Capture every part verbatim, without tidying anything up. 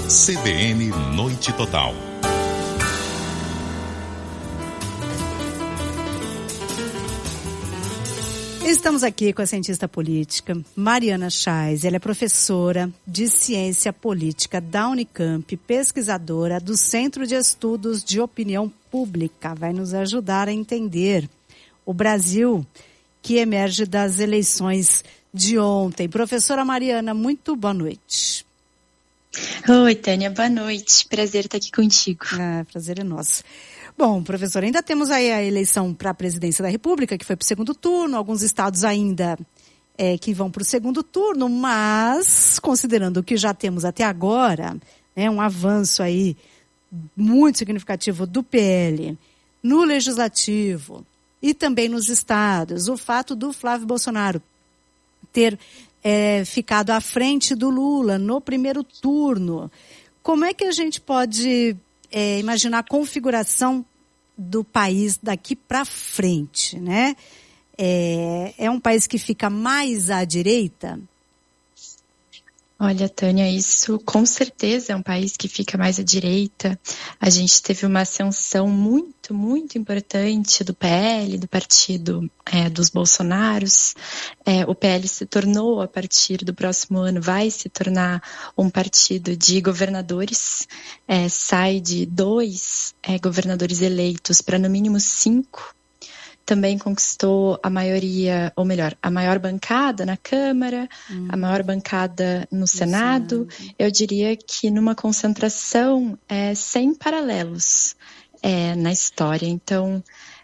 C B N Noite Total. Estamos aqui com a cientista política Mariana Chais. Ela é professora de ciência política da Unicamp, pesquisadora do Centro de Estudos de Opinião Pública. Vai nos ajudar a entender o Brasil que emerge das eleições de ontem. Professora Mariana, muito boa noite. Oi, Tânia, boa noite. Prazer estar aqui contigo. Ah, prazer é nosso. Bom, professora, ainda temos aí a eleição para a presidência da República, que foi para o segundo turno, alguns estados ainda é, que vão para o segundo turno, mas considerando o que já temos até agora, né, um avanço aí muito significativo do P L no Legislativo e também nos estados, o fato do Flávio Bolsonaro ter é, ficado à frente do Lula no primeiro turno, como é que a gente pode é, imaginar a configuração do país daqui para frente, né? É, é um país que fica mais à direita? Olha, Tânia, isso com certeza é um país que fica mais à direita. A gente teve uma ascensão muito, muito importante do P L, do partido é, dos Bolsonaros. É, o P L se tornou, a partir do próximo ano, vai se tornar um partido de governadores. É, sai de dois é, governadores eleitos para no mínimo cinco. Também conquistou a maioria, ou melhor, a maior bancada na Câmara, hum. a maior bancada no Senado. Senado. Eu diria que numa concentração é, sem paralelos é, na história. Então,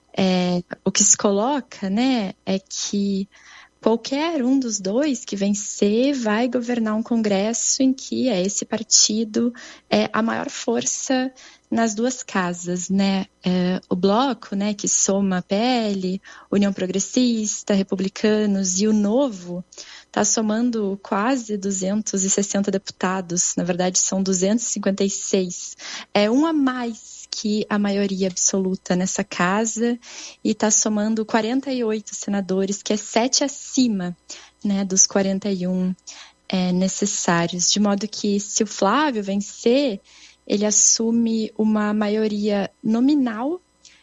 é, o que se coloca, né, é que qualquer um dos dois que vencer vai governar um congresso em que é esse partido é a maior força nas duas casas, né? É, o Bloco, né, que soma P L, União Progressista, Republicanos e o Novo, está somando quase duzentos e sessenta deputados, na verdade são duzentos e cinquenta e seis. É um a mais que a maioria absoluta nessa casa e está somando quarenta e oito senadores, que é sete acima, né, dos quarenta e um é, necessários. De modo que se o Flávio vencer, ele assume uma maioria nominal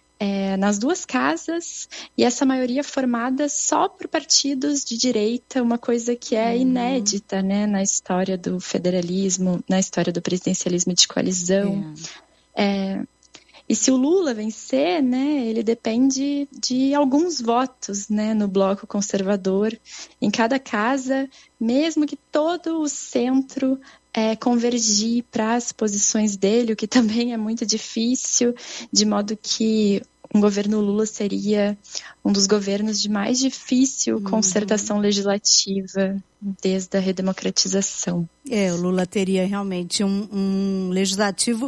é, nas duas casas, e essa maioria formada só por partidos de direita, uma coisa que é inédita, né, na história do federalismo, na história do presidencialismo de coalizão. É. É, e se o Lula vencer, né, ele depende de alguns votos, né, no bloco conservador em cada casa, mesmo que todo o centro é, convergir para as posições dele, o que também é muito difícil, de modo que um governo Lula seria um dos governos de mais difícil concertação uhum. legislativa desde a redemocratização. É, o Lula teria realmente um, um legislativo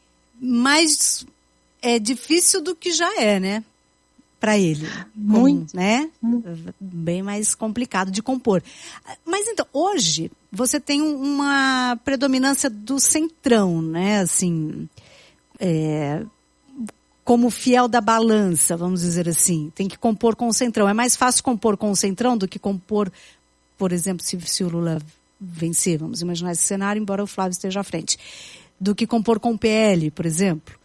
mais é, difícil do que já é, né? Para ele. Muito. Com, né? Muito. Bem mais complicado de compor. Mas então, hoje, você tem uma predominância do centrão, né? Assim, é, como fiel da balança, vamos dizer assim. Tem que compor com o centrão. É mais fácil compor com o centrão do que compor, por exemplo, se, se o Lula vencer, vamos imaginar esse cenário, embora o Flávio esteja à frente, do que compor com o P L, por exemplo.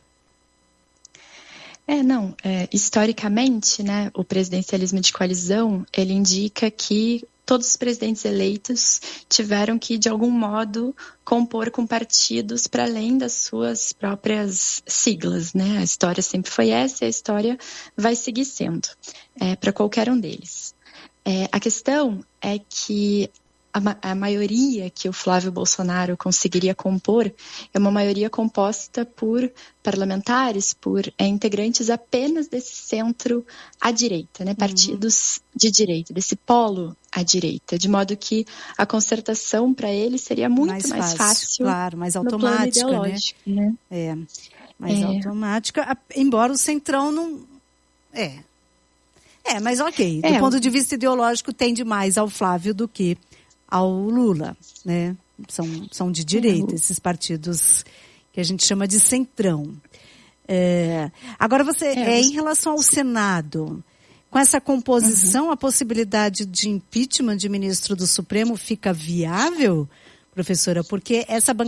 É, não, é, historicamente, né, o presidencialismo de coalizão, ele indica que todos os presidentes eleitos tiveram que, de algum modo, compor com partidos para além das suas próprias siglas, né? A história sempre foi essa e a história vai seguir sendo, é, para qualquer um deles. É, a questão é que A, ma- a maioria que o Flávio Bolsonaro conseguiria compor é uma maioria composta por parlamentares, por é, integrantes apenas desse centro à direita, né? Partidos uhum. de direita, desse polo à direita, de modo que a concertação para ele seria muito mais, mais fácil, fácil, claro, mais automática, no plano ideológico, né? né? É, mais é. automática, embora o centrão não... É, é mas ok, do é, ponto de vista ideológico tende mais ao Flávio do que ao Lula, né? São, são de direita, esses partidos que a gente chama de centrão. É, agora, você, é, é, em relação ao Senado, com essa composição, uhum. a possibilidade de impeachment de ministro do Supremo fica viável, professora? Porque essa bancada